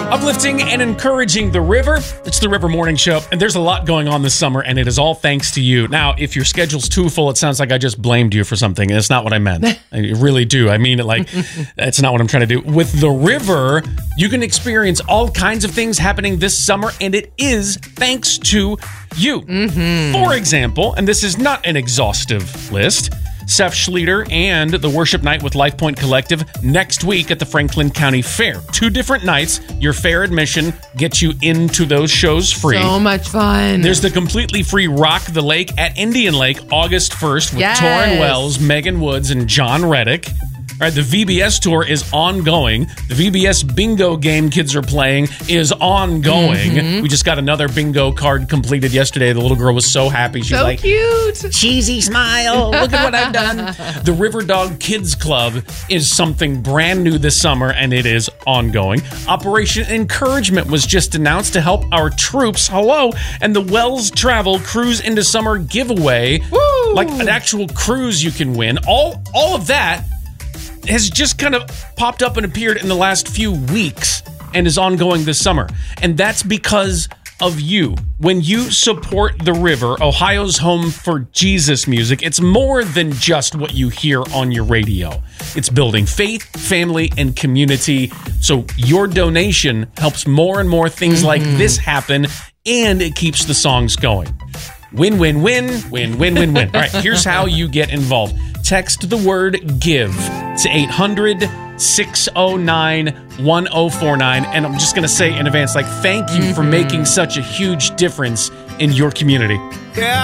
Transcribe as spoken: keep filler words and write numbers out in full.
Uplifting and encouraging the river. It's the River Morning Show, and there's a lot going on this summer, and it is all thanks to you. Now, if your schedule's too full, it sounds like I just blamed you for something, and it's not what I meant. I really do. I mean it like that's not what I'm trying to do. With the river, you can experience all kinds of things happening this summer, and it is thanks to you. Mm-hmm. For example, and this is not an exhaustive list, Seth Schlueter and the Worship Night with Life Point Collective next week at the Franklin County Fair. Two different nights. Your fair admission gets you into those shows free. So much fun. There's the completely free Rock the Lake at Indian Lake August first with Yes. Torrin Wells, Megan Woods, and John Reddick. All right, the V B S tour is ongoing. The V B S bingo game kids are playing is ongoing. Mm-hmm. We just got another bingo card completed yesterday. The little girl was so happy. She's so like, cute. cheesy smile. Look at what I've done. The River Dog Kids Club is something brand new this summer, and it is ongoing. Operation Encouragement was just announced to help our troops. Hello. And the Wells Travel Cruise into Summer giveaway. Woo! Like an actual cruise you can win. All, all of that has just kind of popped up and appeared in the last few weeks and is ongoing this summer. And that's because of you. When you support the river, Ohio's home for Jesus music, it's more than just what you hear on your radio. It's building faith, family, and community. So your donation helps more and more things mm-hmm. like this happen, and it keeps the songs going. Win, win, win, win, win, win, win. All right, here's how you get involved. Text the word GIVE to eight hundred, six oh nine, one oh four nine. And I'm just going to say in advance, like, thank you mm-hmm. for making such a huge difference in your community. Yeah.